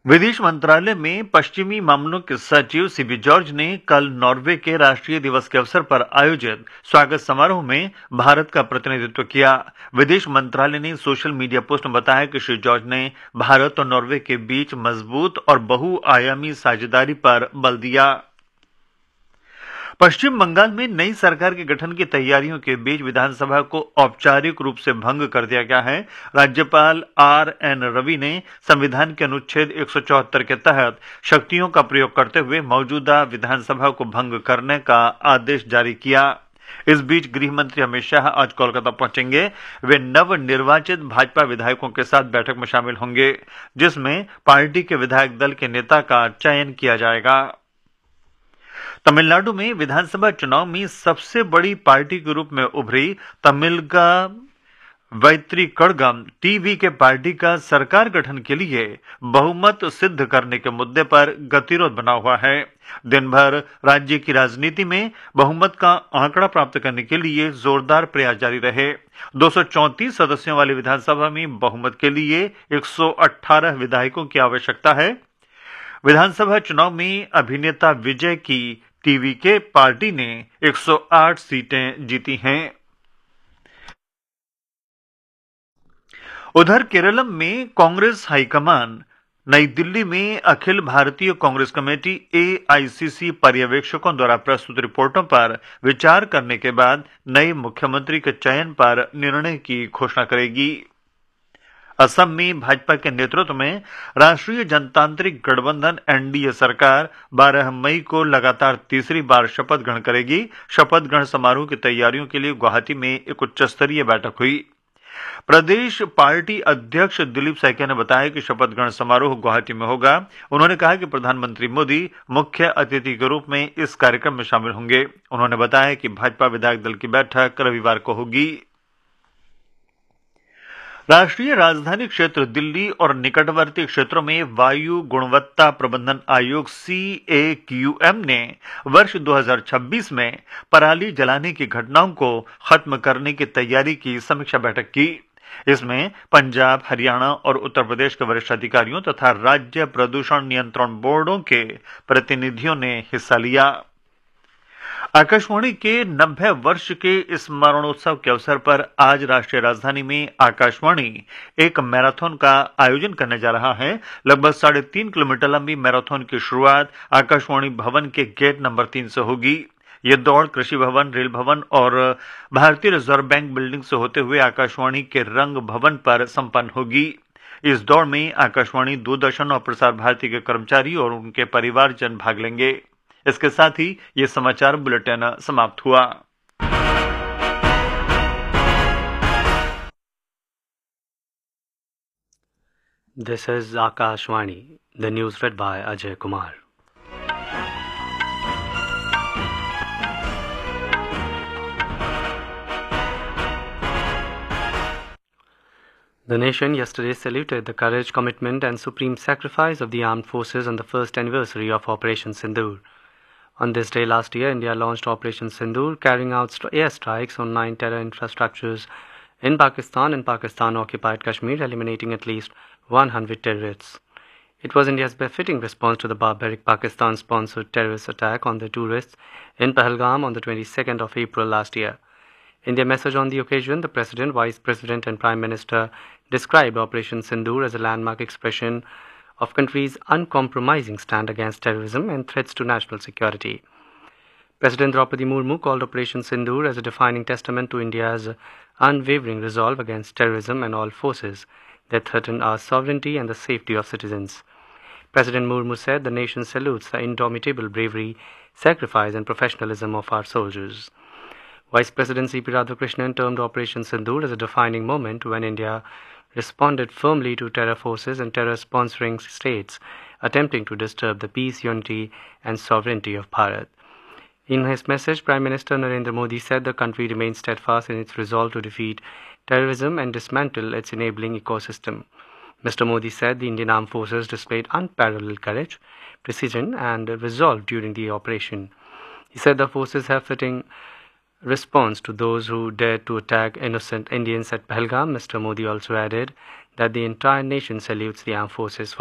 विदेश मंत्रालय में पश्चिमी मामलों के सचिव सीबी जॉर्ज ने कल नॉर्वे के राष्ट्रीय दिवस के अवसर पर आयोजित स्वागत समारोह में भारत का प्रतिनिधित्व किया। विदेश मंत्रालय ने सोशल मीडिया पोस्ट में बताया कि श्री जॉर्ज ने भारत और नॉर्वे के बीच मजबूत और बहुआयामी साझेदारी पर बल दिया। पश्चिम बंगाल में नई सरकार के गठन की तैयारियों के बीच विधानसभा को औपचारिक रूप से भंग कर दिया गया है। राज्यपाल आर.एन. रवि ने संविधान के अनुच्छेद 174 के तहत शक्तियों का प्रयोग करते हुए मौजूदा विधानसभा को भंग करने का आदेश जारी किया। इस बीच गृह मंत्री अमित शाह आज कोलकाता पहुंचेंगे। वे नवनिर्वाचित भाजपा विधायकों के साथ बैठक में शामिल होंगे, जिसमें पार्टी के विधायक दल के नेता का चयन किया जाएगा। तमिलनाडु में विधानसभा चुनाव में सबसे बड़ी पार्टी के रूप में उभरी तमिलगा वैत्री कड़गम टीवी के पार्टी का सरकार गठन के लिए बहुमत सिद्ध करने के मुद्दे पर गतिरोध बना हुआ है। दिन भर राज्य की राजनीति में बहुमत का आंकड़ा प्राप्त करने के लिए जोरदार प्रयास जारी रहे। 234 सदस्यों वाली विधानसभा में बहुमत के लिए 118 विधायकों की आवश्यकता है। विधानसभा चुनाव में अभिनेता विजय की टीवी के पार्टी ने 108 सीटें जीती हैं। उधर केरलम में कांग्रेस हाईकमान नई दिल्ली में अखिल भारतीय कांग्रेस कमेटी एआईसीसी पर्यवेक्षकों द्वारा प्रस्तुत रिपोर्टों पर विचार करने के बाद नए मुख्यमंत्री के चयन पर निर्णय की घोषणा करेगी। असम में भाजपा के नेतृत्व में राष्ट्रीय जनतांत्रिक गठबंधन एनडीए सरकार 12 मई को लगातार तीसरी बार शपथ ग्रहण करेगी। शपथ ग्रहण समारोह की तैयारियों के लिए गुवाहाटी में एक उच्च स्तरीय बैठक हुई। प्रदेश पार्टी अध्यक्ष दिलीप सैकिया ने बताया कि शपथ ग्रहण समारोह गुवाहाटी में होगा। उन्होंने कहा कि प्रधानमंत्री मोदी मुख्य अतिथि के रूप में इस कार्यक्रम में शामिल होंगे। उन्होंने बताया कि भाजपा विधायक दल की बैठक रविवार को होगी। राष्ट्रीय राजधानी क्षेत्र दिल्ली और निकटवर्ती क्षेत्रों में वायु गुणवत्ता प्रबंधन आयोग CAQM ने वर्ष 2026 में पराली जलाने की घटनाओं को खत्म करने की तैयारी की समीक्षा बैठक की। इसमें पंजाब, हरियाणा और उत्तर प्रदेश के वरिष्ठ अधिकारियों तथा राज्य प्रदूषण नियंत्रण बोर्डों के प्रतिनिधियों ने हिस्सा लिया। आकाशवाणी के 90 वर्ष के स्मरणोत्सव के अवसर पर आज राष्ट्रीय राजधानी में आकाशवाणी एक मैराथन का आयोजन करने जा रहा है। लगभग 3.5 किलोमीटर लंबी मैराथन की शुरुआत आकाशवाणी भवन के गेट नंबर 3 से होगी। यह दौड़ कृषि भवन, रेल भवन और भारतीय रिजर्व बैंक बिल्डिंग से होते हुए आकाशवाणी के रंग भवन पर संपन्न होगी। इस दौड़ में आकाशवाणी, दूरदर्शन और प्रसार भारती के कर्मचारी और उनके परिवारजन भाग लेंगे। इसके साथ ही ये समाचार बुलेटिन समाप्त हुआ। This is Akashvani. The news read by Ajay Kumar. The nation yesterday saluted the courage, commitment and supreme sacrifice of the armed forces on the first anniversary of Operation Sindoor. On this day last year, India launched Operation Sindoor, carrying out airstrikes on 9 terror infrastructures in Pakistan and Pakistan-occupied Kashmir, eliminating at least 100 terrorists. It was India's befitting response to the barbaric Pakistan-sponsored terrorist attack on the tourists in Pahalgam on the 22nd of April last year. In their message on the occasion, the President, Vice President and Prime Minister described Operation Sindoor as a landmark expression of country's uncompromising stand against terrorism and threats to national security. President Draupadi Murmu called Operation Sindoor as a defining testament to India's unwavering resolve against terrorism and all forces that threaten our sovereignty and the safety of citizens. President Murmu said the nation salutes the indomitable bravery, sacrifice and professionalism of our soldiers. Vice President C.P. Radhakrishnan termed Operation Sindoor as a defining moment when India responded firmly to terror forces and terror-sponsoring states attempting to disturb the peace, unity and sovereignty of Bharat. In his message, Prime Minister Narendra Modi said the country remains steadfast in its resolve to defeat terrorism and dismantle its enabling ecosystem. Mr. Modi said the Indian Armed Forces displayed unparalleled courage, precision and resolve during the operation. He said the forces have fitting response to those who dared to attack innocent Indians at Pahalgam. Mr. Modi also added that the entire nation salutes the armed forces for